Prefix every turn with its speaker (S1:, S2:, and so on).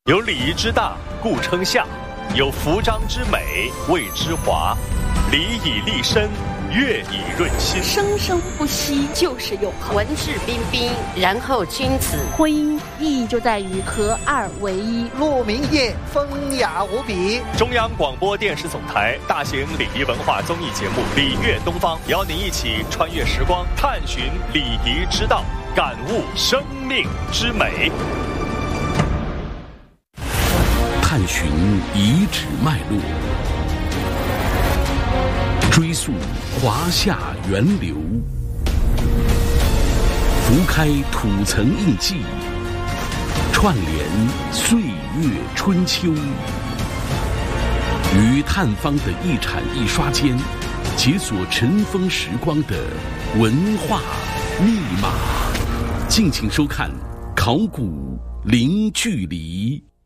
S1: 有礼仪之大，故称夏；有服装之美，谓之华。礼以立身，乐以润心。
S2: 生生不息就是永恒。
S3: 文质彬彬，然后君子。
S2: 婚姻意义就在于合二为一。
S4: 鹿鸣夜，风雅无比。
S1: 中央广播电视总台大型礼仪文化综艺节目《礼乐东方》，邀您一起穿越时光，探寻礼仪之道，感悟生命之美。
S5: 探寻遗址脉络，追溯华夏源流，拂开土层印记，串联岁月春秋。于探方的一铲一刷间，解锁尘封时光的文化密码。敬请收看《考古零距离》。